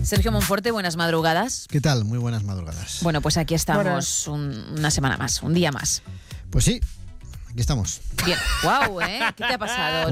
Sergio Monforte, buenas madrugadas. ¿Qué tal? Muy buenas madrugadas. Bueno, pues aquí estamos una semana más, un día más. Pues sí, aquí estamos. Bien, guau, ¿eh? ¿Qué te ha pasado?